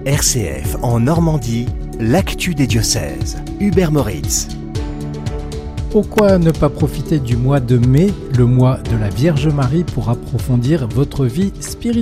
RCF en Normandie, l'actu des diocèses. Hubert Moritz. Pourquoi ne pas profiter du mois de mai, le mois de la Vierge Marie, pour approfondir votre vie spirituelle ?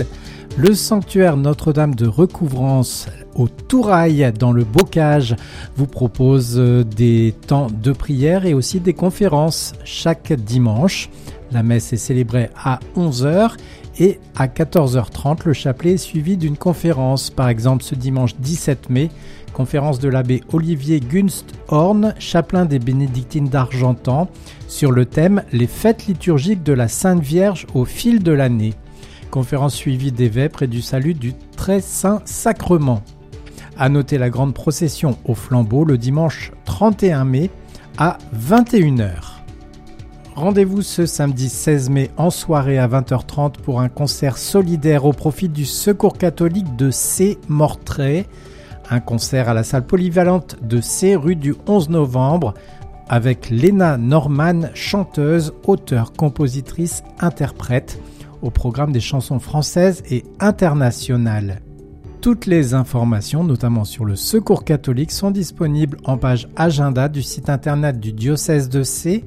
Le sanctuaire Notre-Dame de Recouvrance au Tourail, dans le Bocage, vous propose des temps de prière et aussi des conférences chaque dimanche. La messe est célébrée à 11h et à 14h30, le chapelet est suivi d'une conférence. Par exemple, ce dimanche 17 mai, conférence de l'abbé Olivier Gunst-Horn, chapelain des bénédictines d'Argentan, sur le thème « Les fêtes liturgiques de la Sainte Vierge au fil de l'année ». Conférence suivie des vêpres et du salut du Très Saint Sacrement. À noter la grande procession au flambeau le dimanche 31 mai à 21h. Rendez-vous ce samedi 16 mai en soirée à 20h30 pour un concert solidaire au profit du Secours catholique de C-Mortray. Un concert à la salle polyvalente de C, rue du 11 novembre, avec Léna Norman, chanteuse, auteure, compositrice, interprète, au programme des chansons françaises et internationales. Toutes les informations, notamment sur le Secours catholique, sont disponibles en page agenda du site internet du diocèse de C,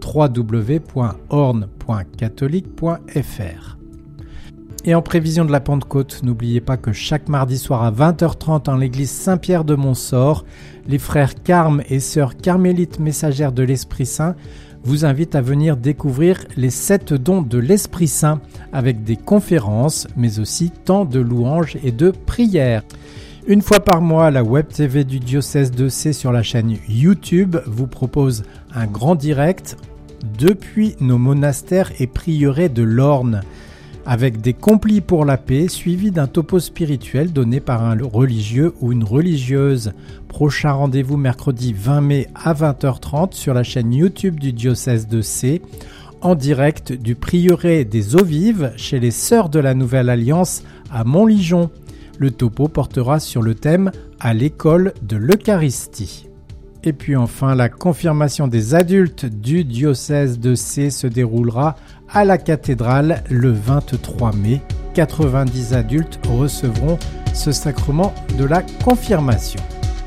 www.orne.catholique.fr. Et en prévision de la Pentecôte, n'oubliez pas que chaque mardi soir à 20h30 en l'église Saint-Pierre de Montsort, les frères Carme et sœurs carmélites messagères de l'Esprit Saint vous invitent à venir découvrir les 7 dons de l'Esprit Saint avec des conférences, mais aussi temps de louanges et de prières. Une fois par mois, la Web TV du diocèse de C sur la chaîne YouTube vous propose un grand direct depuis nos monastères et prieurés de l'Orne, avec des complis pour la paix suivis d'un topo spirituel donné par un religieux ou une religieuse. Prochain rendez-vous mercredi 20 mai à 20h30 sur la chaîne YouTube du diocèse de C, en direct du prieuré des Eaux Vives chez les Sœurs de la Nouvelle Alliance à Montligeon. Le topo portera sur le thème « À l'école de l'Eucharistie ». Et puis enfin, la confirmation des adultes du diocèse de C se déroulera à la cathédrale le 23 mai. 90 adultes recevront ce sacrement de la confirmation.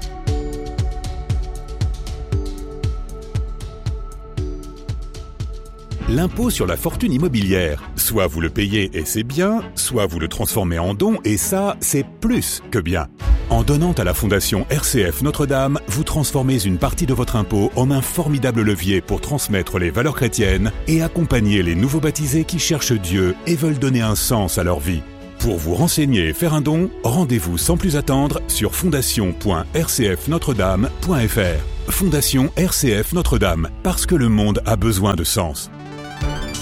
L'impôt sur la fortune immobilière. Soit vous le payez et c'est bien, soit vous le transformez en don et ça, c'est plus que bien. En donnant à la Fondation RCF Notre-Dame, vous transformez une partie de votre impôt en un formidable levier pour transmettre les valeurs chrétiennes et accompagner les nouveaux baptisés qui cherchent Dieu et veulent donner un sens à leur vie. Pour vous renseigner et faire un don, rendez-vous sans plus attendre sur fondation.rcfnotredame.fr. Fondation RCF Notre-Dame, parce que le monde a besoin de sens.